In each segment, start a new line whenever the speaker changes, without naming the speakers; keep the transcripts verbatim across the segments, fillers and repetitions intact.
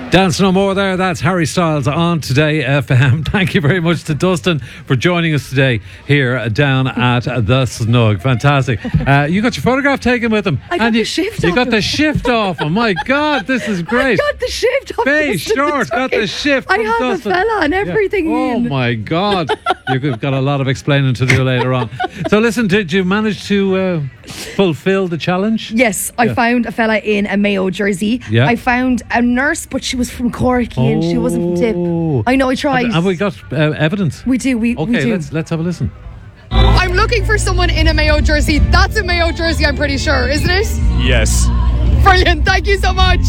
Dance No More there. That's Harry Styles on Today F M. Thank you very much to Dustin for joining us today here down at the Snug. Fantastic. Uh, you got your photograph taken with him.
I got
and
the
you,
shift
You
off
got
him.
the shift off him. My God, this is great.
I got the shift off
Faye
Dustin
Short got the shift
I
from
have
Dustin.
a fella and everything
Yeah. Oh
in.
my God. You've got a lot of explaining to do later on. So listen, did you manage to uh, fulfill the challenge?
Yes, I
Yeah.
found a fella in a Mayo jersey.
Yeah.
I found a nurse, but she was from Cork and she wasn't from Tip.
Oh.
I know, I tried.
Have we got uh, evidence?
We do, we,
Okay,
we do.
let's let's have a listen.
I'm looking for someone in a Mayo jersey. That's a Mayo jersey, I'm pretty sure, isn't it?
Yes.
Brilliant, thank you so much.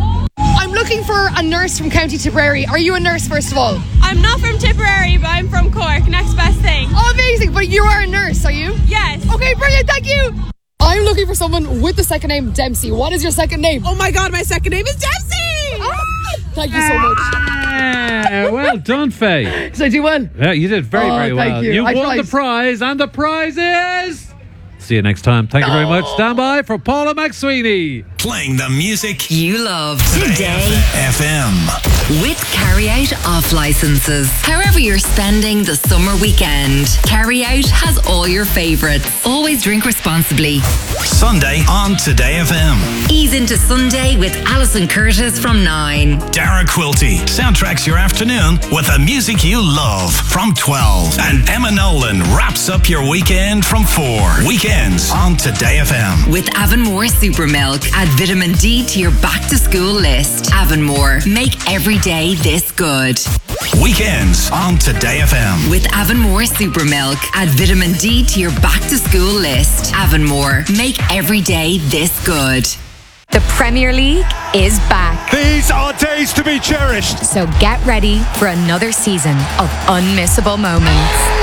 I'm looking for a nurse from County Tipperary. Are you a nurse, first of all?
I'm not from Tipperary, but I'm from Cork. Next best thing.
Oh, amazing, but you are a nurse, are you?
Yes.
Okay, brilliant, thank you. I'm looking for someone with the second name Dempsey. What is your second name?
Oh my God, my second name is Dempsey.
Ah, thank you so much.
Yeah, well done, Faye.
Did I do well?
Yeah, you did very,
Oh,
very
thank
well.
you. I
won
tried.
the prize, and the prize is... See you next time. Thank you very much. Stand by for Paula McSweeney.
Playing the music
you love today.
F M.
With Carry Out off licenses. However you're spending the summer weekend, Carry Out has all your favourites. Always drink responsibly.
Sunday on Today F M.
Ease into Sunday with Alison Curtis from nine.
Dara Quilty soundtracks your afternoon with the music you love from twelve. And Emma Nolan wraps up your weekend from four. Weekends on Today F M.
With Avonmore Super Milk, add vitamin D to your back to school list. Avonmore, make every day this good.
Weekends on Today F M.
With Avonmore Super Milk, add vitamin D to your back to school list. Avonmore, make every day this good.
The Premier League is back.
These are days to be cherished.
So get ready for another season of unmissable moments.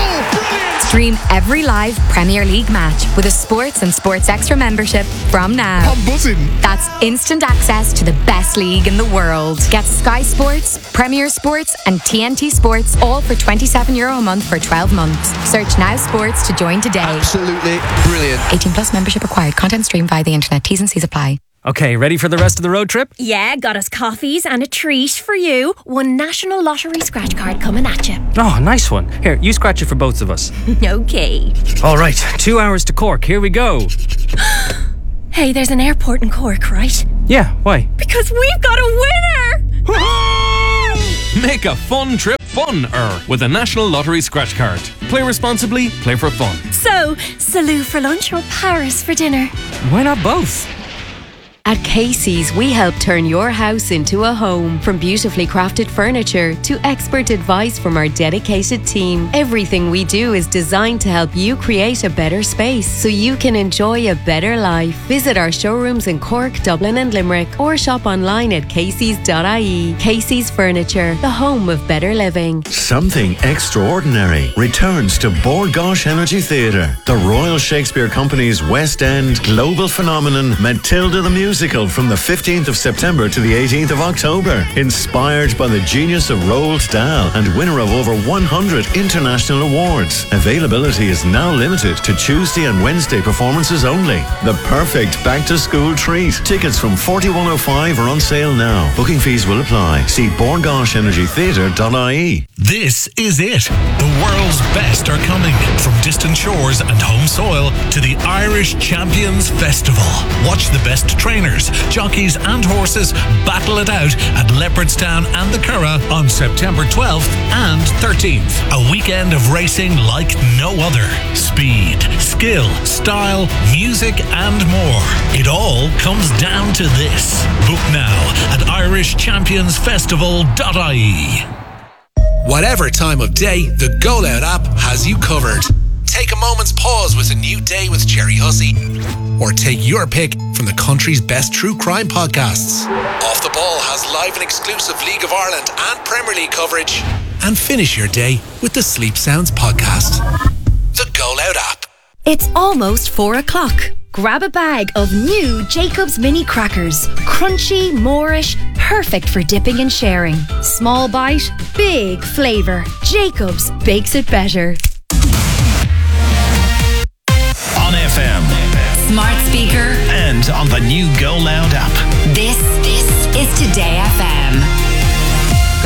Stream every live Premier League match with a Sports and Sports Extra membership from now.
I'm buzzing.
That's instant access to the best league in the world. Get Sky Sports, Premier Sports and T N T Sports all for twenty-seven euro a month for twelve months. Search Now Sports to join today.
Absolutely brilliant.
eighteen plus membership required. Content streamed via the internet. T's and C's apply.
Okay, ready for the rest of the road trip?
Yeah, got us coffees and a treat for you. One National Lottery scratch card coming at you.
Oh, nice one. Here, you scratch it for both of us.
Okay.
All right, two hours to Cork. Here we go.
Hey, there's an airport in Cork, right?
Yeah, why?
Because we've got a winner!
Make a fun trip funner with a National Lottery scratch card. Play responsibly, play for fun.
So, Salou for lunch or Paris for dinner?
Why not both?
At Casey's, we help turn your house into a home. From beautifully crafted furniture to expert advice from our dedicated team. Everything we do is designed to help you create a better space so you can enjoy a better life. Visit our showrooms in Cork, Dublin and Limerick or shop online at caseys dot I E. Casey's Furniture, the home of better living.
Something extraordinary returns to Bord Gáis Energy Theatre. The Royal Shakespeare Company's West End global phenomenon Matilda the Musical from the fifteenth of September to the eighteenth of October. Inspired by the genius of Roald Dahl and winner of over one hundred international awards. Availability is now limited to Tuesday and Wednesday performances only. The perfect back-to-school treat. Tickets from forty-one oh five are on sale now. Booking fees will apply. See bord gáis energy theatre dot I E.
This is it. The world's best are coming. From distant shores and home soil to the Irish Champions Festival. Watch the best trainers, jockeys and horses battle it out at Leopardstown and the Curragh on September twelfth and thirteenth. A weekend of racing like no other. Speed, skill, style, music and more. It all comes down to this. Book now at irish champions festival dot I E.
Whatever time of day, the Go Loud app has you covered. Take a moment's pause with a new day with Jerry Hussey. Or take your pick from the country's best true crime podcasts. Off the Ball has live and exclusive League of Ireland and Premier League coverage. And finish your day with the Sleep Sounds podcast. The Go Loud app.
It's almost four o'clock. Grab a bag of new Jacob's Mini Crackers. Crunchy, Moorish, perfect for dipping and sharing. Small bite, big flavour. Jacob's bakes it better.
On F M.
Smart speaker.
And on the new Go Loud app.
This, this is Today F M.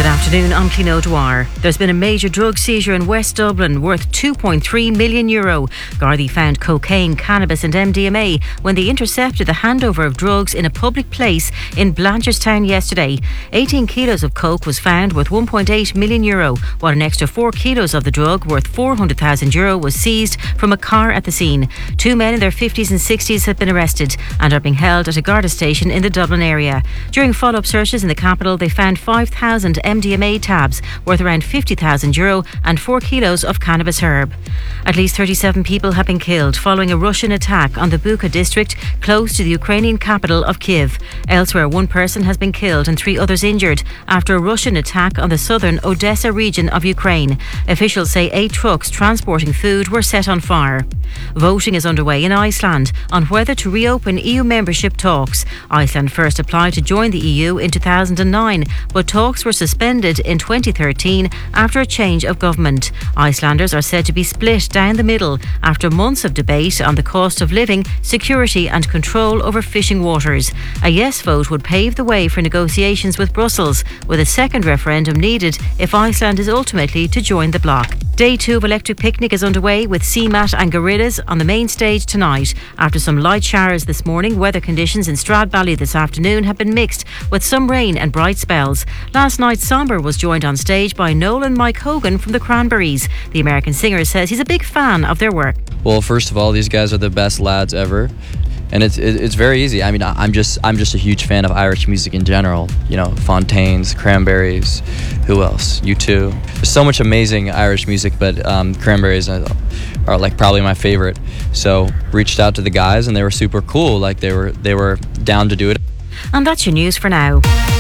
Good afternoon, I'm Clean O'Dwyer. There's been a major drug seizure in West Dublin worth two point three million euro. Gardaí found cocaine, cannabis and M D M A when they intercepted the handover of drugs in a public place in Blanchardstown yesterday. eighteen kilos of coke was found worth one point eight million euro, while an extra four kilos of the drug worth four hundred thousand euro was seized from a car at the scene. Two men in their fifties and sixties have been arrested and are being held at a Garda station in the Dublin area. During follow-up searches in the capital, they found five thousand M D M A tabs worth around fifty thousand euro and four kilos of cannabis herb. At least thirty-seven people have been killed following a Russian attack on the Bucha district close to the Ukrainian capital of Kyiv. Elsewhere, one person has been killed and three others injured after a Russian attack on the southern Odessa region of Ukraine. Officials say eight trucks transporting food were set on fire. Voting is underway in Iceland on whether to reopen E U membership talks. Iceland first applied to join the E U in two thousand nine, but talks were suspended in twenty thirteen after a change of government. Icelanders are said to be split down the middle after months of debate on the cost of living, security and control over fishing waters. A yes vote would pave the way for negotiations with Brussels, with a second referendum needed if Iceland is ultimately to join the bloc. Day two of Electric Picnic is underway with C MAT and Gorillas on the main stage tonight. After some light showers this morning, weather conditions in Stradbally this afternoon have been mixed with some rain and bright spells. Last night, Somber was joined on stage by Noel and Mike Hogan from the Cranberries. The American singer says he's a big fan of their work.
Well, first of all, these guys are the best lads ever. And it's it's very easy. I mean, I'm just I'm just a huge fan of Irish music in general. You know, Fontaines, Cranberries, who else? U two. There's so much amazing Irish music, but um, Cranberries are, are like probably my favorite. So reached out to the guys, and they were super cool. Like they were they were down to do it.
And that's your news for now.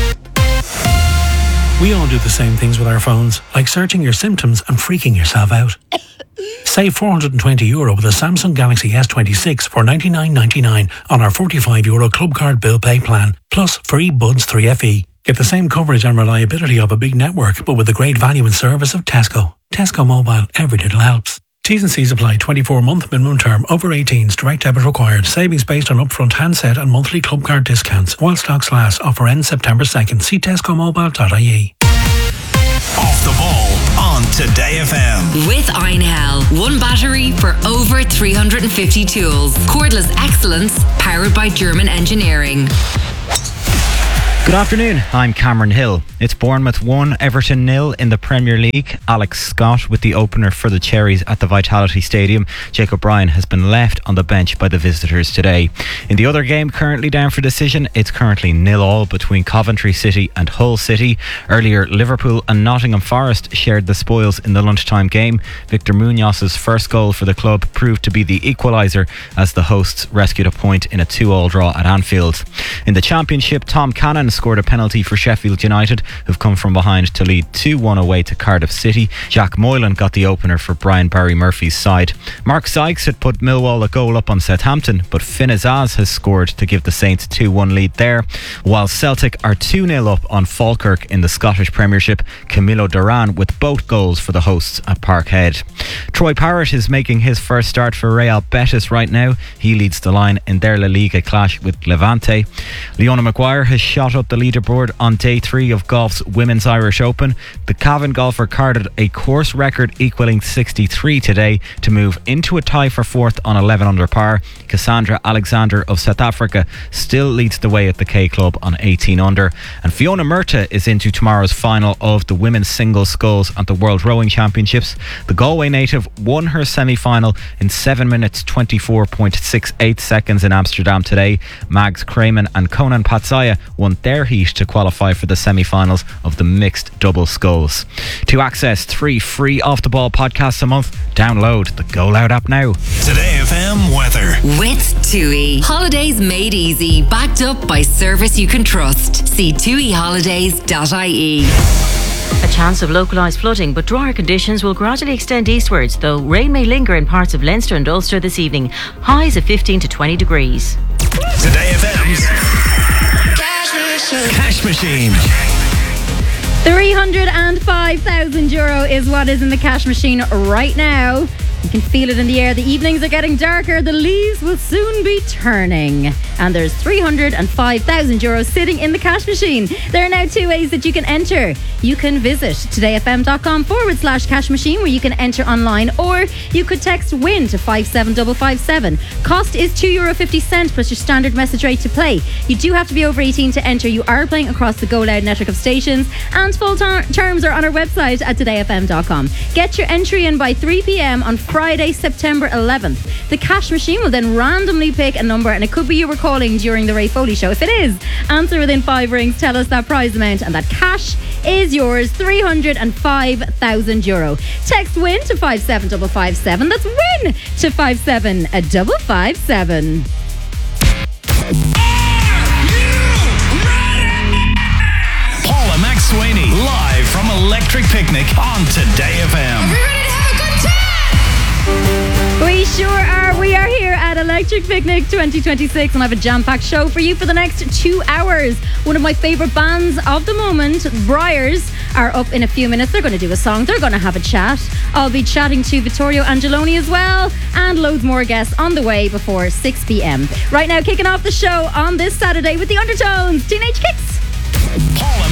We all do the same things with our phones, like searching your symptoms and freaking yourself out. Save four hundred twenty euro with a Samsung Galaxy S twenty-six for ninety-nine ninety-nine on our forty-five euro club card bill pay plan, plus free Buds three F E. Get the same coverage and reliability of a big network, but with the great value and service of Tesco. Tesco Mobile, every little helps. T's and C's apply. twenty-four month minimum term. Over eighteens. Direct debit required. Savings based on upfront handset and monthly club card discounts. While stocks last. Offer ends September second. See tesco mobile dot I E.
Off the ball on Today F M.
With Einhell. One battery for over three hundred fifty tools. Cordless excellence powered by German engineering.
Good afternoon, I'm Cameron Hill. It's Bournemouth one, Everton nil in the Premier League. Alex Scott with the opener for the Cherries at the Vitality Stadium. Jacob Bryan has been left on the bench by the visitors today. In the other game currently down for decision, it's currently nil all between Coventry City and Hull City. Earlier, Liverpool and Nottingham Forest shared the spoils in the lunchtime game. Victor Munoz's first goal for the club proved to be the equaliser as the hosts rescued a point in a two all draw at Anfield. In the Championship, Tom Cannon scored a penalty for Sheffield United, who've come from behind to lead two one away to Cardiff City. Jack Moylan got the opener for Brian Barry Murphy's side. Mark Sykes had put Millwall a goal up on Southampton, but Finn Azaz has scored to give the Saints a two one lead there. While Celtic are two nil up on Falkirk in the Scottish Premiership, Camilo Duran with both goals for the hosts at Parkhead. Troy Parrott is making his first start for Real Betis right now. He leads the line in their La Liga clash with Levante. Leona Maguire has shot up the leaderboard on day three of golf's Women's Irish Open. The Cavan golfer carded a course record equaling sixty-three today to move into a tie for fourth on eleven under par. Cassandra Alexander of South Africa still leads the way at the K Club on eighteen under. And Fiona Murta is into tomorrow's final of the women's singles sculls at the World Rowing Championships. The Galway native won her semi-final in seven minutes twenty-four point six eight seconds in Amsterdam today. Mags Crayman and Conan Patsaya won their heat to qualify for the semi-finals of the mixed double sculls. To access three free Off the Ball podcasts a month, download the Go Loud app now.
Today F M weather.
With TUI. Holidays made easy, backed up by service you can trust. See tui holidays dot I E.
A chance of localised flooding, but drier conditions will gradually extend eastwards, though rain may linger in parts of Leinster and Ulster this evening. Highs of fifteen to twenty degrees.
Today F M's Cash Machine.
three hundred five thousand euro is what is in the cash machine right now. You can feel it in the air. The evenings are getting darker. The leaves will soon be turning. and there's three hundred five thousand euros sitting in the cash machine. There are now two ways that you can enter. You can visit todayfm.com forward slash cash machine where you can enter online, or you could text WIN to five seven five five seven. Cost is two euro fifty plus your standard message rate to play. You do have to be over eighteen to enter. You are playing across the Go Loud network of stations, and full ter- terms are on our website at today f m dot com. Get your entry in by three p.m. on Friday, September eleventh. The cash machine will then randomly pick a number, and it could be you were calling during the Ray Foley show. If it is, answer within five rings, tell us that prize amount, and that cash is yours, three hundred five thousand euro. Text WIN to five seven five five seven. That's WIN to five seven five five seven.
Paula McSweeney, live from Electric Picnic on Today F M.
We sure are. We are here at Electric Picnic twenty twenty-six, and I have a jam-packed show for you for the next two hours. One of my favourite bands of the moment, Briars, are up in a few minutes. They're going to do a song. They're going to have a chat. I'll be chatting to Vittorio Angeloni as well, and loads more guests on the way before six p.m. Right now, kicking off the show on this Saturday with the Undertones, Teenage Kicks.
Paula